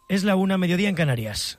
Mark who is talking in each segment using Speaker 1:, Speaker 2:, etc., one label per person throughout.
Speaker 1: Es la 1:00, mediodía en Canarias.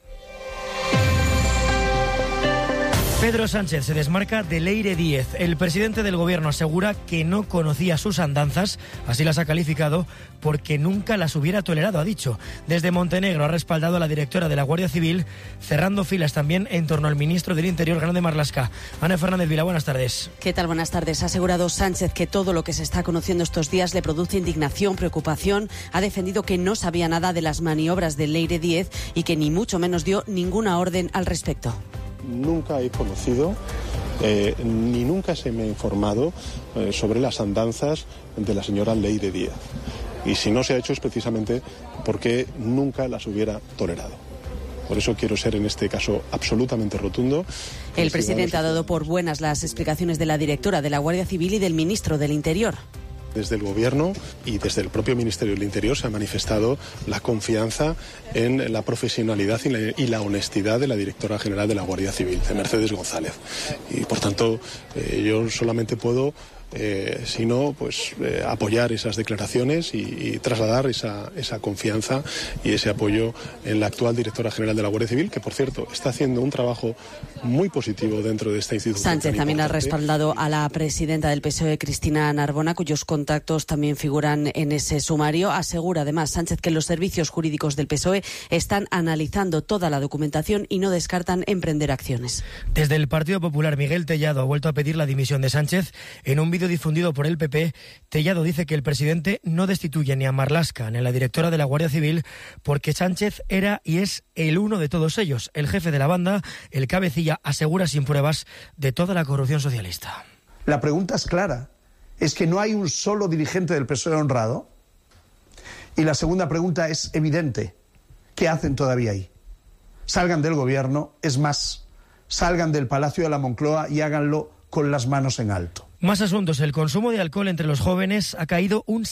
Speaker 1: Pedro Sánchez se desmarca de Leire Díez. El presidente del gobierno asegura que no conocía sus andanzas, así las ha calificado, porque nunca las hubiera tolerado, ha dicho. Desde Montenegro ha respaldado a la directora de la Guardia Civil, cerrando filas también en torno al ministro del Interior, Grande Marlaska. Ana Fernández Vila, buenas tardes.
Speaker 2: ¿Qué tal? Buenas tardes. Ha asegurado Sánchez que todo lo que se está conociendo estos días le produce indignación, preocupación. Ha defendido que no sabía nada de las maniobras de Leire Díez y que ni mucho menos dio ninguna orden al respecto.
Speaker 3: Nunca he conocido ni nunca se me ha informado sobre las andanzas de la señora Leire Díez. Y si no se ha hecho es precisamente porque nunca las hubiera tolerado. Por eso quiero ser en este caso absolutamente rotundo.
Speaker 2: El presidente ha dado por buenas las explicaciones de la directora de la Guardia Civil y del ministro del Interior.
Speaker 3: Desde el Gobierno y desde el propio Ministerio del Interior se ha manifestado la confianza en la profesionalidad y la honestidad de la directora general de la Guardia Civil, de Mercedes González. Y por tanto, yo solamente puedo apoyar esas declaraciones y trasladar esa confianza y ese apoyo en la actual directora general de la Guardia Civil, que por cierto está haciendo un trabajo muy positivo dentro de esta institución.
Speaker 2: Sánchez también ha respaldado a la presidenta del PSOE, Cristina Narbona, cuyos contactos también figuran en ese sumario. Asegura además Sánchez que los servicios jurídicos del PSOE están analizando toda la documentación y no descartan emprender acciones.
Speaker 1: Desde el Partido Popular, Miguel Tellado ha vuelto a pedir la dimisión de Sánchez. En un vídeo difundido por el PP, Tellado dice que el presidente no destituye ni a Marlaska ni a la directora de la Guardia Civil porque Sánchez era y es el uno de todos ellos, el jefe de la banda, el cabecilla, asegura sin pruebas, de toda la corrupción socialista.
Speaker 4: La pregunta es clara, es que no hay un solo dirigente del PSOE honrado. Y la segunda pregunta es evidente, ¿qué hacen todavía ahí? Salgan del gobierno, es más, salgan del Palacio de la Moncloa y háganlo con las manos en alto.
Speaker 1: Más asuntos. El consumo de alcohol entre los jóvenes ha caído un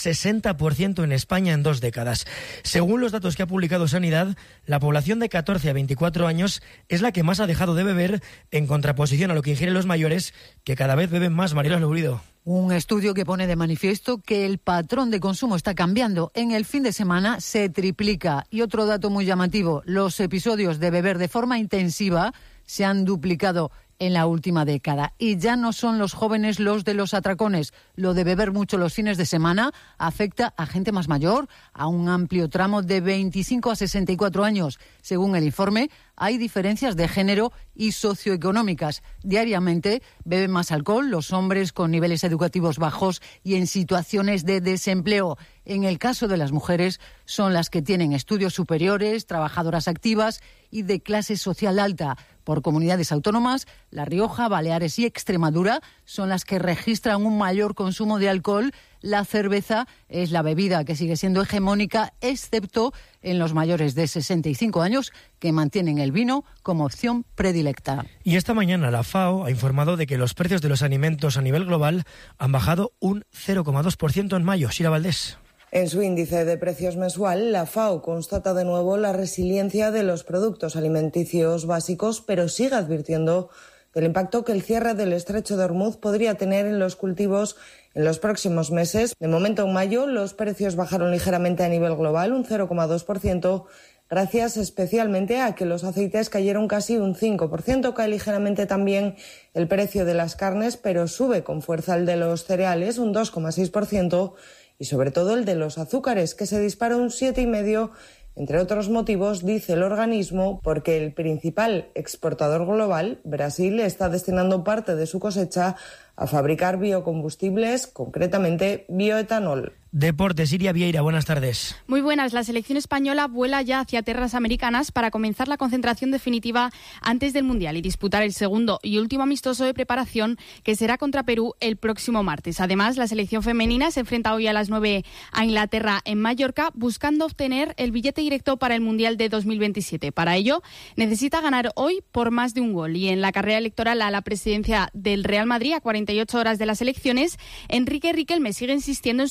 Speaker 1: 60% en España en 2 décadas. Según los datos que ha publicado Sanidad, la población de 14 a 24 años es la que más ha dejado de beber, en contraposición a lo que ingieren los mayores, que cada vez beben más. Mariela Lourido.
Speaker 5: Un estudio que pone de manifiesto que el patrón de consumo está cambiando. En el fin de semana se triplica. Y otro dato muy llamativo, los episodios de beber de forma intensiva se han duplicado en la última década. Y ya no son los jóvenes los de los atracones. Lo de beber mucho los fines de semana afecta a gente más mayor, a un amplio tramo de 25 a 64 años. Según el informe, hay diferencias de género y socioeconómicas. Diariamente beben más alcohol los hombres con niveles educativos bajos y en situaciones de desempleo. En el caso de las mujeres, son las que tienen estudios superiores, trabajadoras activas y de clase social alta. Por comunidades autónomas, La Rioja, Baleares y Extremadura son las que registran un mayor consumo de alcohol. La cerveza es la bebida que sigue siendo hegemónica, excepto en los mayores de 65 años, que mantienen el vino como opción predilecta.
Speaker 1: Y esta mañana la FAO ha informado de que los precios de los alimentos a nivel global han bajado un 0,2% en mayo. Sira Valdés.
Speaker 6: En su índice de precios mensual, la FAO constata de nuevo la resiliencia de los productos alimenticios básicos, pero sigue advirtiendo del impacto que el cierre del estrecho de Hormuz podría tener en los cultivos en los próximos meses. De momento, en mayo, los precios bajaron ligeramente a nivel global, un 0,2%, gracias especialmente a que los aceites cayeron casi un 5%. Cae ligeramente también el precio de las carnes, pero sube con fuerza el de los cereales, un 2,6%, y sobre todo el de los azúcares, que se dispara un 7,5%, entre otros motivos, dice el organismo, porque el principal exportador global, Brasil, está destinando parte de su cosecha a fabricar biocombustibles, concretamente bioetanol.
Speaker 1: Deportes, Iria Vieira, buenas tardes.
Speaker 7: Muy buenas. La selección española vuela ya hacia tierras americanas para comenzar la concentración definitiva antes del Mundial y disputar el segundo y último amistoso de preparación, que será contra Perú el próximo martes. Además, la selección femenina se enfrenta hoy a las 9 a Inglaterra en Mallorca, buscando obtener el billete directo para el Mundial de 2027. Para ello, necesita ganar hoy por más de un gol. Y en la carrera electoral a la presidencia del Real Madrid, a 48 horas de las elecciones, Enrique Riquelme sigue insistiendo en su compromiso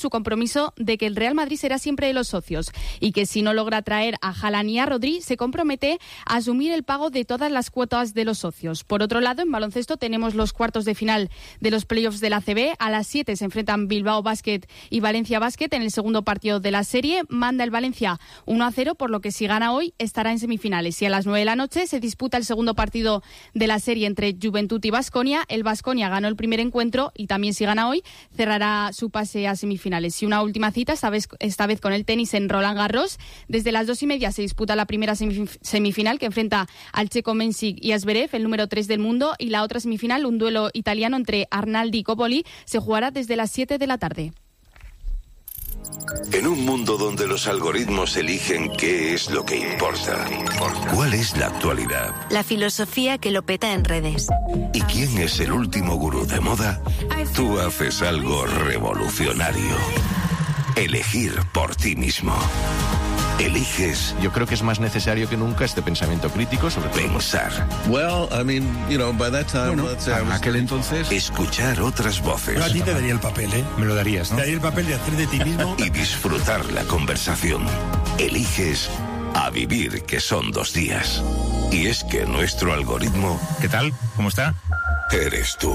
Speaker 7: compromiso de que el Real Madrid será siempre de los socios y que si no logra traer a Haaland y a Rodri, se compromete a asumir el pago de todas las cuotas de los socios. Por otro lado, en baloncesto tenemos los cuartos de final de los playoffs de la ACB. A las 7 se enfrentan Bilbao Basket y Valencia Basket en el segundo partido de la serie. Manda el Valencia 1-0, por lo que si gana hoy estará en semifinales. Y a las 9 de la noche se disputa el segundo partido de la serie entre Juventud y Baskonia. El Baskonia ganó el primer encuentro y también si gana hoy cerrará su pase a semifinales. Y una última cita, esta vez con el tenis en Roland Garros. Desde las 2:30 se disputa la primera semifinal que enfrenta al checo Mensik y a Zverev, el número 3 del mundo, y la otra semifinal, un duelo italiano entre Arnaldi y Coppoli, se jugará desde las 7 de la tarde.
Speaker 8: En un mundo donde los algoritmos eligen qué es lo que importa, ¿cuál es la actualidad?
Speaker 9: La filosofía que lo peta en redes.
Speaker 8: ¿Y quién es el último gurú de moda? Tú haces algo revolucionario. Elegir por ti mismo. Eliges.
Speaker 10: Yo creo que es más necesario que nunca este pensamiento crítico sobre
Speaker 8: pensar.
Speaker 11: Bueno, en aquel entonces.
Speaker 8: Escuchar otras voces.
Speaker 12: Yo a ti te daría el papel, ¿eh?
Speaker 10: Me lo darías, ¿no?
Speaker 12: Te daría el papel de hacer de ti mismo.
Speaker 8: Y disfrutar la conversación. Eliges a vivir, que son 2 días. Y es que nuestro algoritmo...
Speaker 10: ¿Qué tal? ¿Cómo está?
Speaker 8: Eres tú.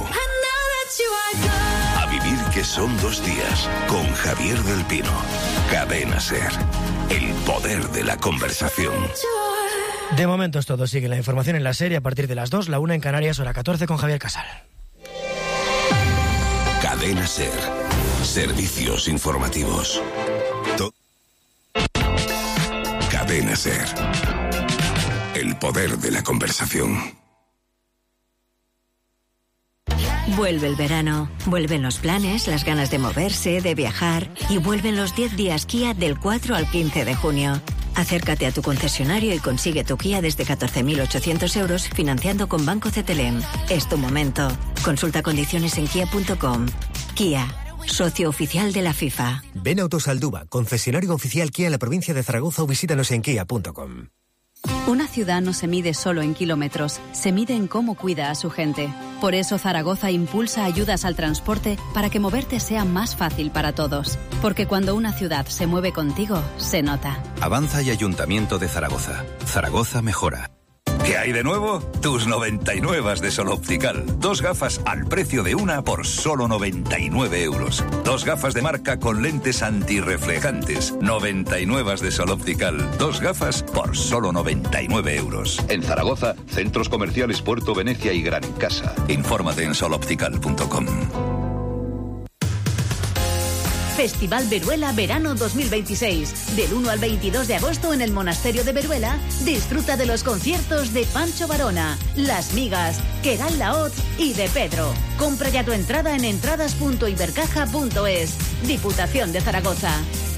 Speaker 8: A vivir, que son 2 días. Con Javier del Pino. Cadena SER. El poder de la conversación.
Speaker 1: De momento es todo. Sigue la información en la serie a partir de las 2, la 1 en Canarias, hora 14 con Javier Casal.
Speaker 8: Cadena SER. Servicios informativos. Cadena SER. El poder de la conversación.
Speaker 9: Vuelve el verano, vuelven los planes, las ganas de moverse, de viajar y vuelven los 10 días Kia del 4 al 15 de junio. Acércate a tu concesionario y consigue tu Kia desde 14.800 euros financiando con Banco CTLM. Es tu momento. Consulta condiciones en kia.com. Kia, socio oficial de la FIFA.
Speaker 13: Ven a Autosalduba, concesionario oficial Kia en la provincia de Zaragoza o visítanos en kia.com.
Speaker 14: Una ciudad no se mide solo en kilómetros, se mide en cómo cuida a su gente. Por eso Zaragoza impulsa ayudas al transporte para que moverte sea más fácil para todos. Porque cuando una ciudad se mueve contigo, se nota.
Speaker 15: Avanza y Ayuntamiento de Zaragoza. Zaragoza mejora.
Speaker 16: ¿Qué hay de nuevo? Tus 99 de Sol Optical. 2 gafas al precio de una por solo 99 euros. 2 gafas de marca con lentes antirreflejantes. 99 de Sol Optical. 2 gafas por solo 99 euros.
Speaker 17: En Zaragoza, centros comerciales Puerto Venecia y Gran Casa.
Speaker 16: Infórmate en soloptical.com.
Speaker 18: Festival Veruela Verano 2026. Del 1 al 22 de agosto en el Monasterio de Veruela, disfruta de los conciertos de Pancho Varona, Las Migas, Queral Laoz y de Pedro. Compra ya tu entrada en entradas.ibercaja.es. Diputación de Zaragoza.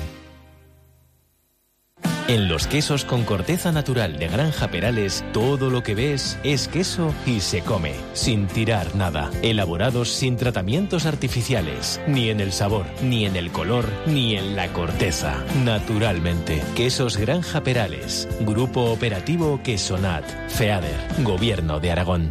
Speaker 19: En los quesos con corteza natural de Granja Perales, todo lo que ves es queso y se come, sin tirar nada. Elaborados sin tratamientos artificiales, ni en el sabor, ni en el color, ni en la corteza. Naturalmente. Quesos Granja Perales. Grupo Operativo Quesonat. FEADER. Gobierno de Aragón.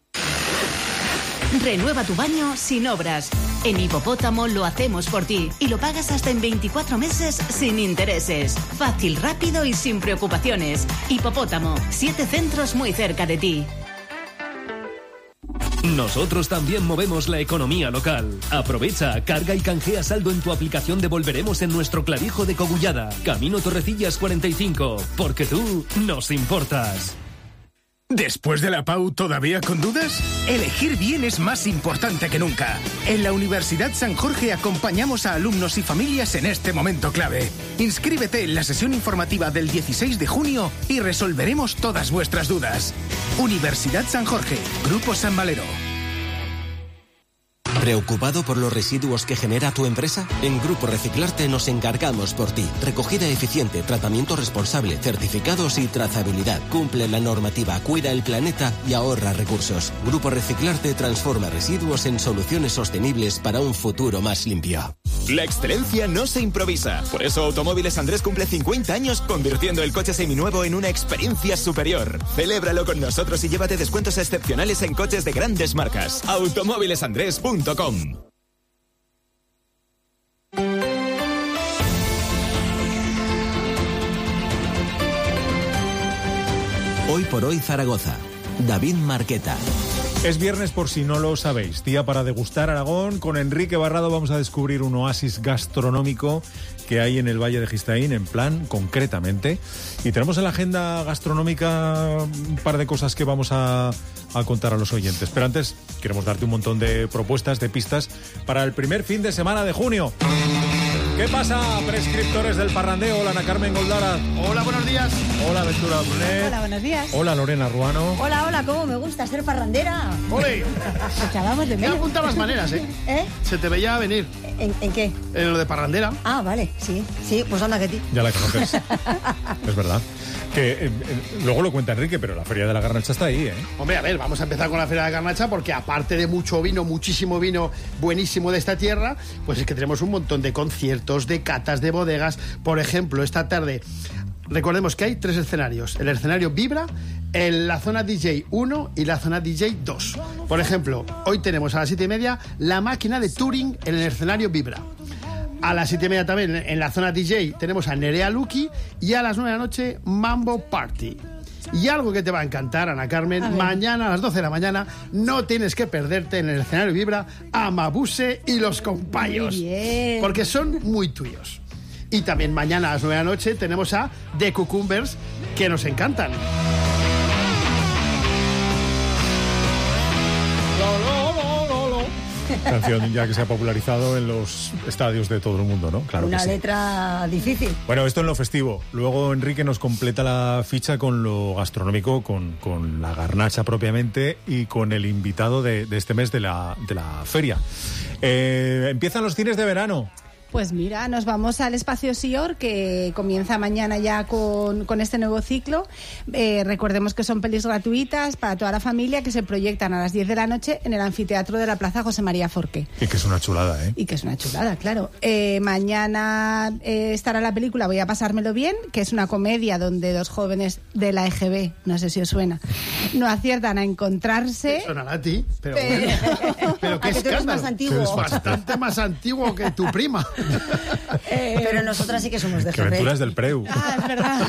Speaker 18: Renueva tu baño sin obras. En Hipopótamo lo hacemos por ti y lo pagas hasta en 24 meses sin intereses. Fácil, rápido y sin preocupaciones. Hipopótamo, 7 centros muy cerca de ti.
Speaker 20: Nosotros también movemos la economía local. Aprovecha, carga y canjea saldo en tu aplicación de Volveremos en nuestro Clavijo de Cogullada, Camino Torrecillas 45, porque tú nos importas.
Speaker 21: ¿Después de la PAU todavía con dudas? Elegir bien es más importante que nunca. En la Universidad San Jorge acompañamos a alumnos y familias en este momento clave. Inscríbete en la sesión informativa del 16 de junio y resolveremos todas vuestras dudas. Universidad San Jorge, Grupo San Valero.
Speaker 22: ¿Preocupado por los residuos que genera tu empresa? En Grupo Reciclarte nos encargamos por ti. Recogida eficiente, tratamiento responsable, certificados y trazabilidad. Cumple la normativa, cuida el planeta y ahorra recursos. Grupo Reciclarte transforma residuos en soluciones sostenibles para un futuro más limpio.
Speaker 23: La excelencia no se improvisa. Por eso Automóviles Andrés cumple 50 años convirtiendo el coche seminuevo en una experiencia superior. Celébralo con nosotros y llévate descuentos excepcionales en coches de grandes marcas. Automóvilesandrés.com.
Speaker 22: Hoy por hoy Zaragoza. David Marqueta.
Speaker 2: Es viernes, por si no lo sabéis, día para degustar Aragón. Con Enrique Barrado vamos a descubrir un oasis gastronómico que hay en el Valle de Gistaín, en plan, concretamente. Y tenemos en la agenda gastronómica un par de cosas que vamos a contar a los oyentes. Pero antes queremos darte un montón de propuestas, de pistas para el primer fin de semana de junio. ¿Qué pasa, prescriptores del parrandeo? Hola, Ana Carmen Goldara.
Speaker 12: Hola, buenos días.
Speaker 2: Hola, Ventura Brunet.
Speaker 3: Hola, buenos días.
Speaker 2: Hola, Lorena Ruano.
Speaker 3: Hola, cómo me gusta ser parrandera.
Speaker 12: ¡Ole!
Speaker 3: Echábamos de menos.
Speaker 12: Ya apuntabas maneras, ¿eh?
Speaker 3: ¿Eh?
Speaker 12: Se te veía venir.
Speaker 3: ¿En qué?
Speaker 12: En lo de parrandera.
Speaker 3: Ah, vale, sí, pues anda que ti.
Speaker 2: Ya la conoces. Es verdad. Que luego lo cuenta Enrique, pero la Feria de la Garnacha está ahí, ¿eh?
Speaker 12: Hombre, a ver, vamos a empezar con la Feria de la Garnacha porque aparte de mucho vino, muchísimo vino buenísimo de esta tierra, pues es que tenemos un montón de conciertos, de catas, de bodegas. Por ejemplo, esta tarde, recordemos que hay 3 escenarios. El escenario Vibra, la zona DJ 1 y la zona DJ 2. Por ejemplo, hoy tenemos a las 7:30 la máquina de Turing en el escenario Vibra. A las 7:30 también en la zona DJ tenemos a Nerea Luki y a las 9 de la noche Mambo Party. Y algo que te va a encantar, Ana Carmen, mañana a las 12 de la mañana no tienes que perderte en el escenario Vibra a Mabuse y los compayos, porque son muy tuyos. Y también mañana a las 9 de la noche tenemos a The Cucumbers, que nos encantan.
Speaker 2: Canción ya que se ha popularizado en los estadios de todo el mundo, ¿no? Claro.
Speaker 3: Una letra difícil.
Speaker 2: Bueno, esto en lo festivo. Luego Enrique nos completa la ficha con lo gastronómico, con la garnacha propiamente y con el invitado de este mes de la feria. Empiezan los cines de verano.
Speaker 11: Pues mira, nos vamos al Espacio Sior, que comienza mañana ya con este nuevo ciclo. Recordemos que son pelis gratuitas para toda la familia que se proyectan a las 10 de la noche en el anfiteatro de la Plaza José María Forqué.
Speaker 2: Y que es una chulada, ¿eh?
Speaker 11: Y que es una chulada, claro. Mañana estará la película Voy a pasármelo bien, que es una comedia donde 2 jóvenes de la EGB, no sé si os suena, no aciertan a encontrarse.
Speaker 12: Sonará a ti, pero qué
Speaker 3: que tú eres más antiguo.
Speaker 12: Es bastante más antiguo que tu prima.
Speaker 3: Pero nosotras sí que somos de
Speaker 2: Que aventuras del Preu.
Speaker 11: Ah, es verdad.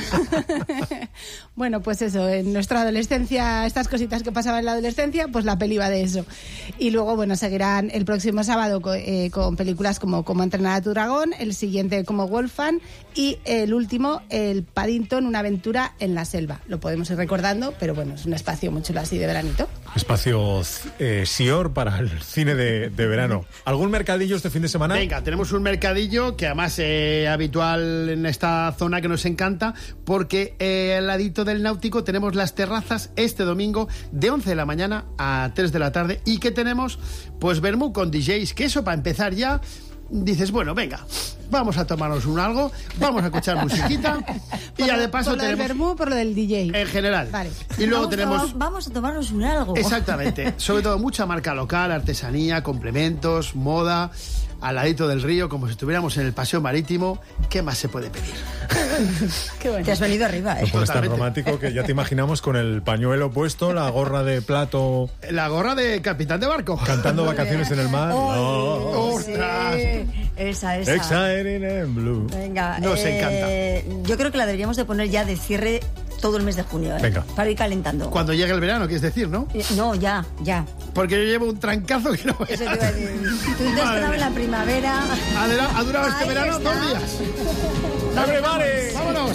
Speaker 11: Bueno, pues eso, en nuestra adolescencia, estas cositas que pasaban en la adolescencia, pues la peli va de eso. Y luego, bueno, seguirán el próximo sábado con películas como Cómo entrenar a tu dragón, el siguiente como Wolfgang y el último, el Paddington, una aventura en la selva. Lo podemos ir recordando, pero bueno, es un espacio muy chulo así de veranito.
Speaker 2: Espacio Sior para el cine de verano. ¿Algún mercadillo este fin de semana?
Speaker 12: Venga, tenemos un mercadillo que además es habitual en esta zona que nos encanta, porque al ladito del Náutico tenemos las terrazas este domingo de 11 de la mañana a 3 de la tarde. ¿Y qué tenemos? Pues vermú con DJs, que eso para empezar ya dices, bueno, venga, vamos a tomarnos un algo, vamos a escuchar musiquita y ya de paso
Speaker 11: por lo
Speaker 12: tenemos...
Speaker 11: del vermú, por lo del DJ.
Speaker 12: En general.
Speaker 11: Vale.
Speaker 12: Y luego tenemos...
Speaker 3: Vamos a tomarnos un algo.
Speaker 12: Exactamente. Sobre todo mucha marca local, artesanía, complementos, moda, al ladito del río, como si estuviéramos en el paseo marítimo. ¿Qué más se puede pedir?
Speaker 3: Qué bueno. Te has venido arriba, ¿eh?
Speaker 2: Pues tan romántico que ya te imaginamos con el pañuelo puesto, la gorra de plato...
Speaker 12: La gorra de capitán de barco.
Speaker 2: Cantando Vacaciones en el mar.
Speaker 12: ¡Ostras!
Speaker 3: Sí. Esa.
Speaker 2: Exciting and blue.
Speaker 3: Venga.
Speaker 12: Nos encanta.
Speaker 3: Yo creo que la deberíamos de poner ya de cierre todo el mes de junio, ¿eh?
Speaker 2: Venga.
Speaker 3: Para ir calentando.
Speaker 12: Cuando llegue el verano, quieres decir, ¿no?
Speaker 3: No, ya.
Speaker 12: Porque yo llevo un trancazo que no voy a...
Speaker 3: Eso te iba a decir. Tú te esperabas en la primavera.
Speaker 12: ¿Ha durado este verano
Speaker 3: está.
Speaker 12: 2 días?
Speaker 2: ¡Everybody!
Speaker 12: ¡Vámonos!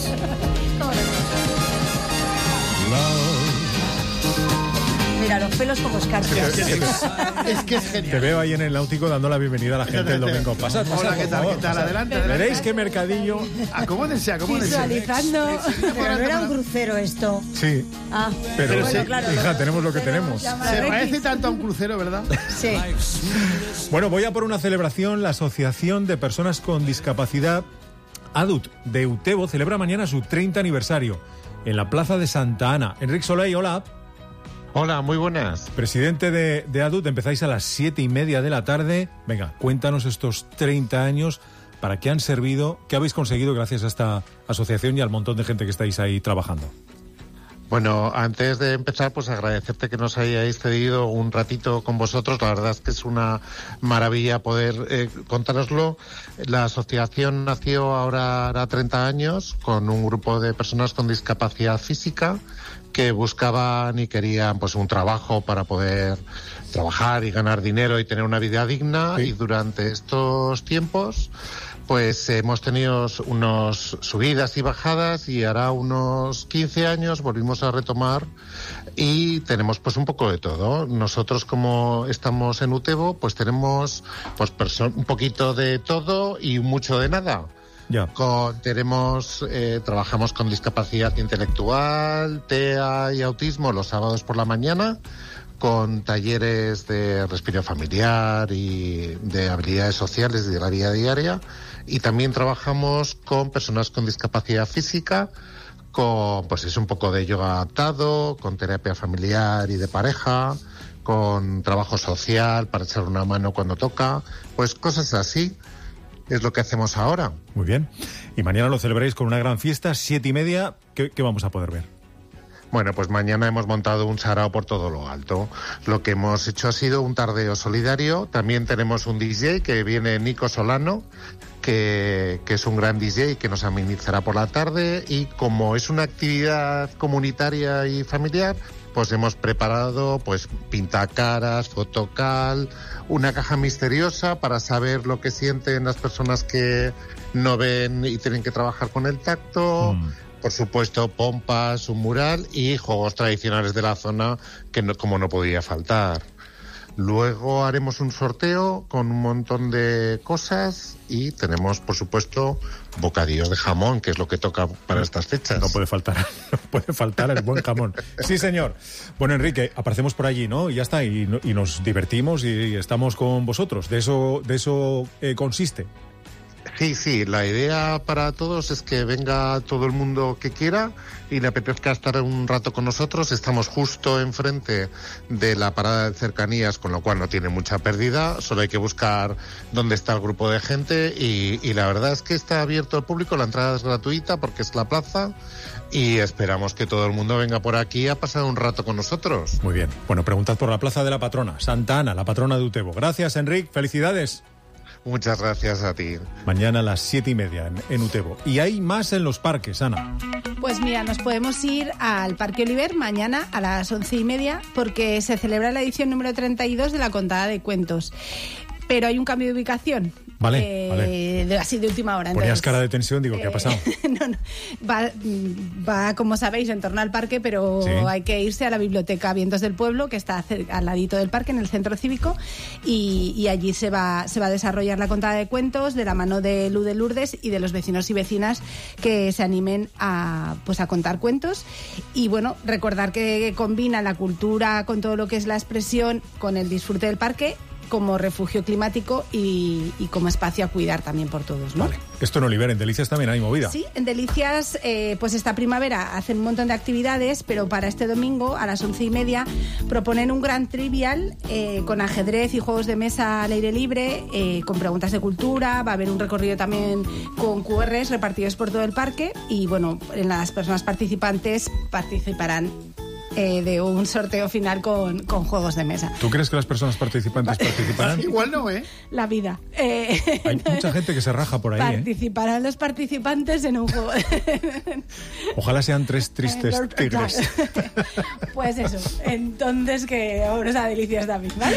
Speaker 3: Mira, los pelos como escarpias.
Speaker 12: Es que es genial.
Speaker 2: Te veo ahí en el Náutico dando la bienvenida a la gente el domingo. Pasad,
Speaker 12: Hola, ¿qué tal? Adelante.
Speaker 2: Veréis qué mercadillo.
Speaker 12: Acomódense.
Speaker 11: Visualizando.
Speaker 3: Pero no era un crucero esto.
Speaker 2: Sí.
Speaker 3: Ah,
Speaker 2: pero
Speaker 3: bueno, claro,
Speaker 2: hija, tenemos lo que tenemos.
Speaker 12: Se parece tanto a un crucero, ¿verdad?
Speaker 3: Sí.
Speaker 2: Bueno, voy a por una celebración. La Asociación de Personas con Discapacidad ADUT de Utebo celebra mañana su 30 aniversario en la Plaza de Santa Ana. Enrique Soleil, hola.
Speaker 24: Hola, muy buenas.
Speaker 2: Presidente de ADUT, empezáis a las 7:30 de la tarde. Venga, cuéntanos estos 30 años, para qué han servido, qué habéis conseguido gracias a esta asociación y al montón de gente que estáis ahí trabajando.
Speaker 24: Bueno, antes de empezar, pues agradecerte que nos hayáis cedido un ratito con vosotros. La verdad es que es una maravilla poder contároslo. La asociación nació ahora hará 30 años con un grupo de personas con discapacidad física que buscaban y querían pues un trabajo para poder trabajar y ganar dinero y tener una vida digna. Sí. Y durante estos tiempos pues hemos tenido unos subidas y bajadas, y hará unos 15 años volvimos a retomar y tenemos pues un poco de todo. Nosotros, como estamos en Utebo, pues tenemos pues un poquito de todo y mucho de nada.
Speaker 2: Ya.
Speaker 24: Trabajamos con discapacidad intelectual, TEA y autismo los sábados por la mañana, con talleres de respiro familiar y de habilidades sociales de la vida diaria. Y también trabajamos con personas con discapacidad física, con pues es un poco de yoga adaptado, con terapia familiar y de pareja, con trabajo social para echar una mano cuando toca, pues cosas así. Es lo que hacemos ahora.
Speaker 2: Muy bien. Y mañana lo celebráis con una gran fiesta, 7:30. ¿Qué vamos a poder ver?
Speaker 24: Bueno, pues mañana hemos montado un sarao por todo lo alto. Lo que hemos hecho ha sido un tardeo solidario. También tenemos un DJ que viene, Nico Solano, que es un gran DJ que nos amenizará por la tarde. Y como es una actividad comunitaria y familiar, pues hemos preparado pues pintacaras, fotocal, una caja misteriosa para saber lo que sienten las personas que no ven y tienen que trabajar con el tacto. Por supuesto, pompas, un mural y juegos tradicionales de la zona que como no podía faltar. Luego haremos un sorteo con un montón de cosas y tenemos, por supuesto, bocadillos de jamón, que es lo que toca para estas fechas.
Speaker 2: No puede faltar el buen jamón. Sí, señor. Bueno, Enrique, aparecemos por allí, ¿no? Y ya está, y nos divertimos y estamos con vosotros. De eso consiste.
Speaker 24: Sí, la idea para todos es que venga todo el mundo que quiera y le apetezca estar un rato con nosotros. Estamos justo enfrente de la parada de cercanías, con lo cual no tiene mucha pérdida, solo hay que buscar dónde está el grupo de gente y la verdad es que está abierto al público, la entrada es gratuita porque es la plaza y esperamos que todo el mundo venga por aquí a pasar un rato con nosotros.
Speaker 2: Muy bien, bueno, preguntad por la plaza de la patrona, Santa Ana, la patrona de Utebo. Gracias, Enrique, felicidades.
Speaker 24: Muchas gracias a ti.
Speaker 2: Mañana a las 7:30 en Utebo. Y hay más en los parques, Ana.
Speaker 11: Pues mira, nos podemos ir al Parque Oliver mañana a las 11:30 porque se celebra la edición número 32 de la Contada de Cuentos. Pero hay un cambio de ubicación.
Speaker 2: Vale.
Speaker 11: Así de última hora.
Speaker 2: Ponías cara de tensión, digo, ¿qué ha pasado?
Speaker 11: No. Va, como sabéis, en torno al parque, pero ¿sí? Hay que irse a la Biblioteca Vientos del Pueblo, que está al ladito del parque, en el centro cívico, y allí se va a desarrollar la Contada de Cuentos de la mano de Lu de Lourdes y de los vecinos y vecinas que se animen a contar cuentos. Y bueno, recordar que combina la cultura con todo lo que es la expresión, con el disfrute del parque, como refugio climático y como espacio a cuidar también por todos, ¿no?
Speaker 2: Vale. Esto en Oliver, en Delicias también hay movida.
Speaker 11: Sí, en Delicias, pues esta primavera hacen un montón de actividades, pero para este domingo a las 11:30 proponen un gran trivial con ajedrez y juegos de mesa al aire libre, con preguntas de cultura. Va a haber un recorrido también con QRs repartidos por todo el parque y bueno, las personas participantes participarán de un sorteo final con juegos de mesa.
Speaker 2: ¿Tú crees que las personas participantes participarán?
Speaker 12: Igual no, ¿eh?
Speaker 11: La vida.
Speaker 2: Hay mucha gente que se raja por ahí,
Speaker 11: Participarán los participantes en un juego.
Speaker 2: Ojalá sean 3 tristes tigres.
Speaker 11: Pues eso. Entonces que vámonos a Delicias también, ¿vale?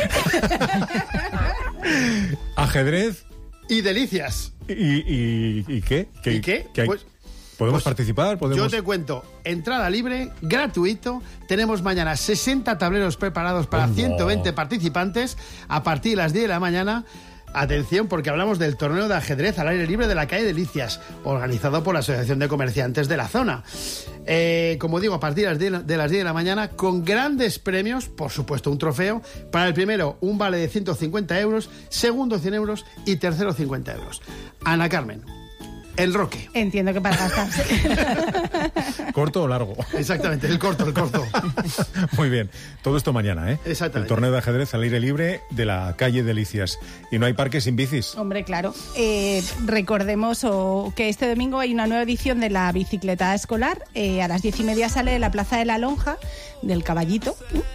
Speaker 2: Ajedrez.
Speaker 12: Y Delicias.
Speaker 2: ¿Y qué?
Speaker 12: ¿Y qué?
Speaker 2: Pues ¿podemos participar?
Speaker 12: Yo te cuento, entrada libre, gratuito. Tenemos mañana 60 tableros preparados para 120 participantes a partir de las 10 de la mañana. Atención, porque hablamos del torneo de ajedrez al aire libre de la calle Delicias, organizado por la Asociación de Comerciantes de la zona. Como digo, a partir de las 10 de la mañana, con grandes premios, por supuesto un trofeo. Para el primero, un vale de 150 euros, segundo 100 euros y tercero 50 euros. Ana Carmen, el Roque.
Speaker 11: Entiendo que para gastarse.
Speaker 2: ¿Corto o largo?
Speaker 12: Exactamente, el corto.
Speaker 2: Muy bien. Todo esto mañana, ¿eh?
Speaker 12: Exactamente.
Speaker 2: El torneo de ajedrez al aire libre de la calle Delicias. Y no hay parques sin bicis.
Speaker 11: Hombre, claro. Recordemos que este domingo hay una nueva edición de la bicicleta escolar. A las 10:30 sale de la Plaza de la Lonja, del Caballito.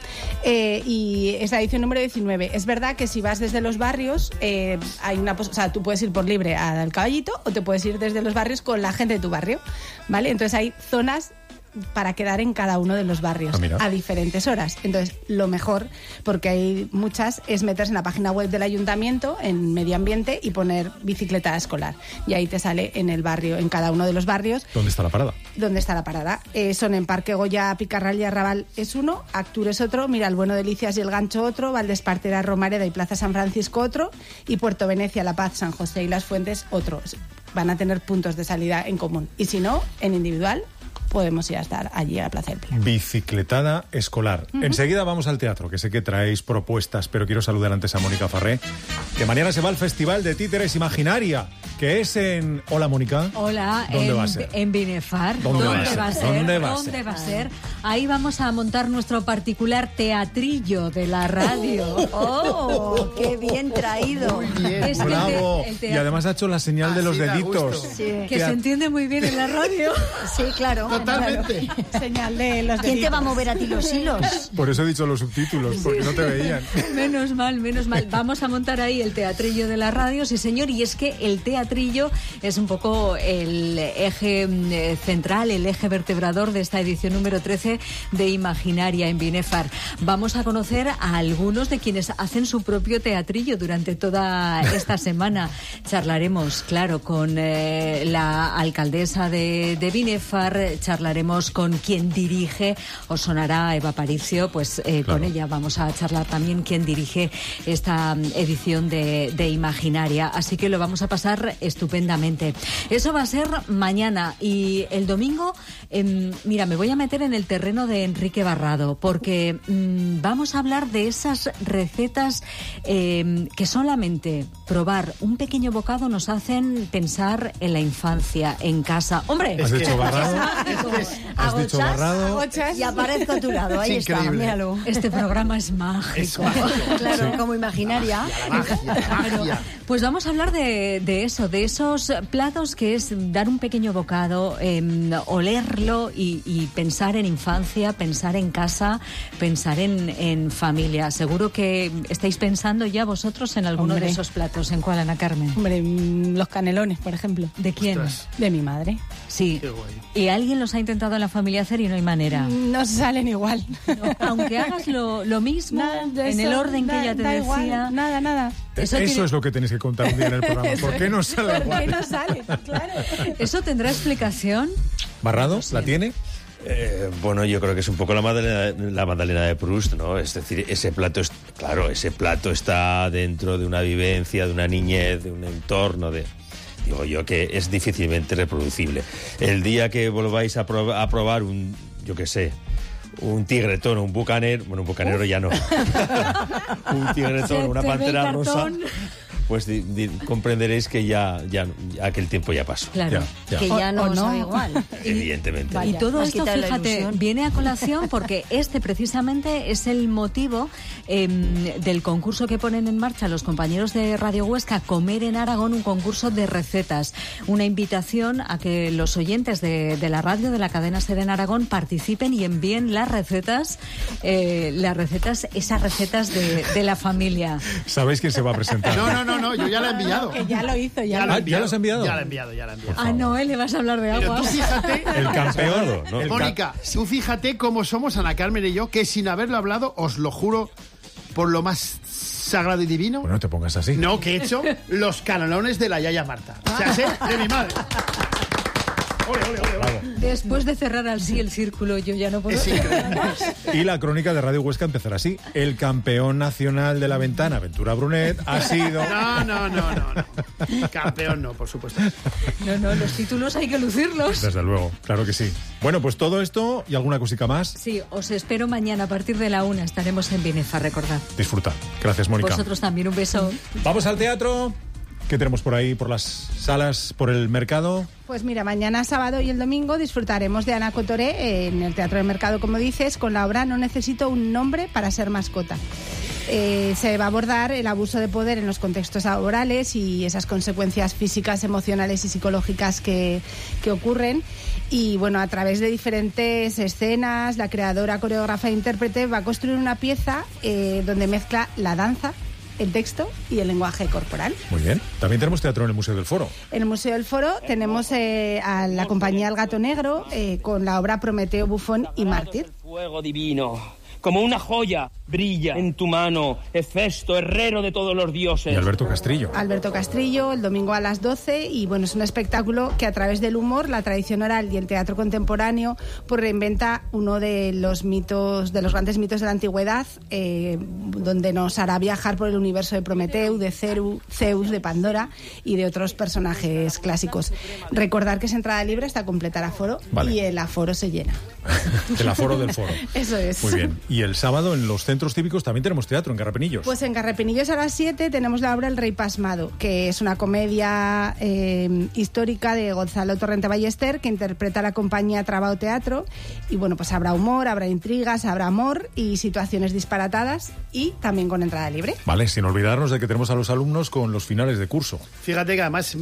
Speaker 11: Y es la edición número 19. Es verdad que si vas desde los barrios, hay tú puedes ir por libre al Caballito o te puedes ir desde los barrios con la gente de tu barrio, ¿vale? Entonces hay zonas para quedar en cada uno de los barrios a diferentes horas. Entonces, lo mejor, porque hay muchas, es meterse en la página web del ayuntamiento, en medio ambiente, y poner bicicleta escolar. Y ahí te sale en el barrio, en cada uno de los barrios.
Speaker 2: ¿Dónde está la parada?
Speaker 11: ¿Dónde está la parada? Son en Parque Goya, Picarral y Arrabal es uno, Actur es otro, Miralbueno, Delicias y El Gancho otro, Valdespartera, Romareda y Plaza San Francisco otro, y Puerto Venecia, La Paz, San José y Las Fuentes otros. Van a tener puntos de salida en común. Y si no, en individual, podemos ir a estar allí a la Plaza del Pilar.
Speaker 2: Bicicletada escolar. Enseguida vamos al teatro, que sé que traéis propuestas, pero quiero saludar antes a Mónica Farré, que mañana se va al Festival de Títeres Imaginaria, que es en... Hola, Mónica.
Speaker 4: Hola,
Speaker 2: ¿Dónde va a ser?
Speaker 4: En Binefar.
Speaker 2: ¿Dónde va a ser?
Speaker 4: ¿Dónde va a ser? Ahí vamos a montar nuestro particular teatrillo de la radio.
Speaker 3: ¡Oh, qué bien traído!
Speaker 2: Muy bien.
Speaker 4: Es que
Speaker 2: ¡Bravo! Y además ha hecho la señal de los deditos.
Speaker 4: Sí. Que se entiende muy bien en la radio.
Speaker 3: Sí, claro.
Speaker 12: Totalmente.
Speaker 11: Señal de los
Speaker 3: ¿Quién te va a mover a ti los hilos?
Speaker 2: Por eso he dicho los subtítulos, porque no te veían.
Speaker 4: Menos mal. Vamos a montar ahí el teatrillo de la radio, sí señor, y es que el teatrillo es un poco el eje central, el eje vertebrador de esta edición número 13 de Imaginaria en Binefar. Vamos a conocer a algunos de quienes hacen su propio teatrillo durante toda esta semana. Charlaremos, claro, con la alcaldesa de Binefar, charlaremos con quien dirige, os sonará Eva Aparicio, pues claro. Con ella vamos a charlar también quien dirige esta edición de Imaginaria, así que lo vamos a pasar estupendamente. Eso va a ser mañana, y el domingo, mira, me voy a meter en el terreno de Enrique Barrado, porque vamos a hablar de esas recetas que solamente probar un pequeño bocado nos hacen pensar en la infancia, en casa. ¡Hombre!
Speaker 2: ¿Has dicho Barrado?
Speaker 3: ¿Has
Speaker 2: dicho Barrado?
Speaker 3: Y aparezco a tu lado, ahí está, míralo.
Speaker 4: Este programa es mágico.
Speaker 3: Claro, sí. Como Imaginaria.
Speaker 12: Magia.
Speaker 4: Pues vamos a hablar de eso, de esos platos que es dar un pequeño bocado, olerlo y pensar en infancia, pensar en casa, pensar en familia. Seguro que estáis pensando ya vosotros en alguno de esos platos. ¿En cuál, Ana Carmen?
Speaker 11: Hombre, los canelones, por ejemplo.
Speaker 4: ¿De quién?
Speaker 12: Ostras.
Speaker 11: De mi madre.
Speaker 4: Sí.
Speaker 12: Qué guay.
Speaker 4: ¿Y alguien los ha intentado en la familia hacer y no hay manera?
Speaker 11: No salen igual.
Speaker 4: No, aunque hagas lo mismo, en el orden que ella te decía.
Speaker 11: Igual, nada.
Speaker 2: Eso es lo que tenéis que contar un día en el programa. ¿Por qué no sale igual?
Speaker 11: ¿Por qué no sale? Claro.
Speaker 4: ¿Eso tendrá explicación?
Speaker 2: ¿Barrado? ¿La tiene?
Speaker 5: Bueno, yo creo que es un poco la Magdalena de Proust, ¿no? Es decir, ese plato está dentro de una vivencia, de una niñez, de un entorno, digo yo que es difícilmente reproducible. El día que volváis a probar un tigretón o un bucaner, bueno, un bucanero ya no, un tigretón, una pantera rosa, pues comprenderéis que ya aquel tiempo ya pasó.
Speaker 4: Claro,
Speaker 3: que ya no sabe igual.
Speaker 5: Evidentemente.
Speaker 4: Y todo esto, fíjate, viene a colación porque precisamente es el motivo del concurso que ponen en marcha los compañeros de Radio Huesca, Comer en Aragón, un concurso de recetas, una invitación a que los oyentes de la radio de la cadena SER en Aragón participen y envíen las recetas, esas recetas de la familia.
Speaker 2: ¿Sabéis quién se va a presentar?
Speaker 12: No, yo ya la he enviado.
Speaker 11: Que ya lo hizo,
Speaker 2: ¿Ya lo has enviado?
Speaker 12: Ya la he enviado.
Speaker 4: No, le vas a hablar de agua.
Speaker 12: Tú fíjate,
Speaker 2: el campeón, ¿no?
Speaker 12: Mónica, tú fíjate cómo somos Ana Carmen y yo, que sin haberlo hablado, os lo juro, por lo más sagrado y divino.
Speaker 2: Bueno, no te pongas así.
Speaker 12: No, que he hecho los canelones de la Yaya Marta. O sea, sé de mi madre. Ole.
Speaker 4: Después de cerrar así el círculo, yo ya no puedo.
Speaker 12: Es increíble.
Speaker 2: Y la crónica de Radio Huesca empezará así. El campeón nacional de la ventana, Ventura Brunet, ha sido...
Speaker 12: No. Campeón no, por supuesto.
Speaker 4: No, los títulos hay que lucirlos.
Speaker 2: Desde luego, claro que sí. Bueno, pues todo esto y alguna cosica más.
Speaker 4: Sí, os espero mañana a partir de la 1. Estaremos en Binefar, recordad.
Speaker 2: Disfruta. Gracias, Mónica.
Speaker 4: Vosotros también, un beso.
Speaker 2: Vamos al teatro. ¿Qué tenemos por ahí, por las salas, por el mercado?
Speaker 11: Pues mira, mañana sábado y el domingo disfrutaremos de Ana Cotoré en el Teatro del Mercado, como dices, con la obra No necesito un nombre para ser mascota. Se va a abordar el abuso de poder en los contextos laborales y esas consecuencias físicas, emocionales y psicológicas que ocurren. Y bueno, a través de diferentes escenas, la creadora, coreógrafa e intérprete va a construir una pieza donde mezcla la danza, el texto y el lenguaje corporal.
Speaker 2: Muy bien. También tenemos teatro en el Museo del Foro.
Speaker 11: En el Museo del Foro tenemos a la compañía El Gato Negro con la obra Prometeo, Bufón y Mártir.
Speaker 1: Fuego divino, como una joya, brilla en tu mano, Hefesto, herrero de todos los dioses.
Speaker 2: Y Alberto Castrillo.
Speaker 11: Alberto Castrillo, el domingo a las 12, y bueno, es un espectáculo que a través del humor, la tradición oral y el teatro contemporáneo, pues reinventa uno de los mitos, de los grandes mitos de la antigüedad, donde nos hará viajar por el universo de Prometeo, de Zeus, de Pandora y de otros personajes clásicos. Recordar que es entrada libre hasta completar aforo, y el aforo se llena.
Speaker 2: El aforo del foro.
Speaker 11: Eso es.
Speaker 2: Muy bien. Y el sábado en los centros cívicos también tenemos teatro, en Garrapinillos.
Speaker 11: Pues en Garrapinillos a las 7 tenemos la obra El Rey Pasmado, que es una comedia histórica de Gonzalo Torrente Ballester, que interpreta la compañía Trabao Teatro. Y bueno, pues habrá humor, habrá intrigas, habrá amor y situaciones disparatadas, y también con entrada libre.
Speaker 2: Vale, sin olvidarnos de que tenemos a los alumnos con los finales de curso.
Speaker 12: Fíjate que además